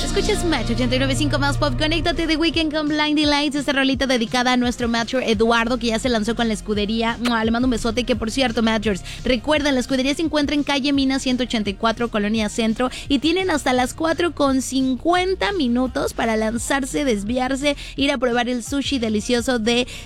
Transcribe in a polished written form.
Escuchas Match 89.5 más Pop. Conéctate de Weekend con Blinding Lights. Esta rolita dedicada a nuestro Matcher Eduardo, que ya se lanzó con la escudería. Le mando un besote. Que por cierto, Matchers, recuerden, la escudería se encuentra en calle Mina 184, Colonia Centro, y tienen hasta las 4:50 minutos para lanzarse, desviarse, ir a probar el sushi delicioso de